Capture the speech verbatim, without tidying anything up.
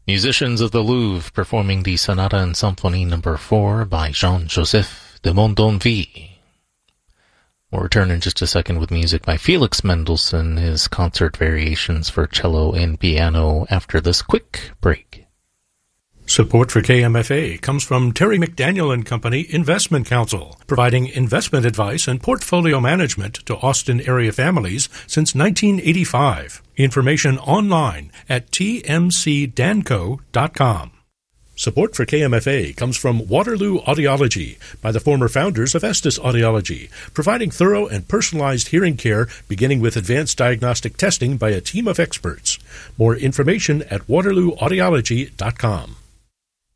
Musicians of the Louvre performing the Sonata and Symphony number four by Jean-Joseph de Mondonville. We'll return in just a second with music by Felix Mendelssohn, his concert variations for cello and piano after this quick break. Support for K M F A comes from Terry McDaniel and Company Investment Counsel, providing investment advice and portfolio management to Austin area families since nineteen eighty-five. Information online at t m c danco dot com. Support for K M F A comes from Waterloo Audiology by the former founders of Estes Audiology, providing thorough and personalized hearing care beginning with advanced diagnostic testing by a team of experts. More information at waterloo audiology dot com.